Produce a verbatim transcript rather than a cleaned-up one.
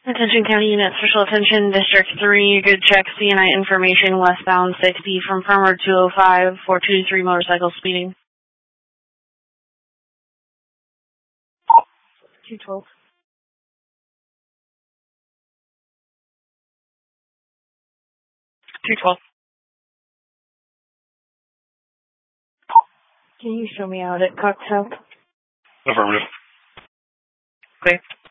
Attention County Unit, Special Attention, District three, good check, C N I information, westbound sixty from Firmer two oh five, four two three motorcycle speeding. two twelve. two twelve. Can you show me out at Cocktail? Affirmative. Clear.